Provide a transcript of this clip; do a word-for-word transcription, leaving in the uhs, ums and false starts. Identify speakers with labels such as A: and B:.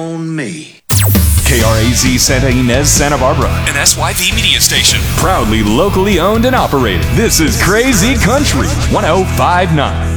A: On me.
B: K R A Z Santa Ynez, Santa Barbara.
C: An S Y V media station.
B: Proudly locally owned and operated. This is Crazy Country one oh five point nine.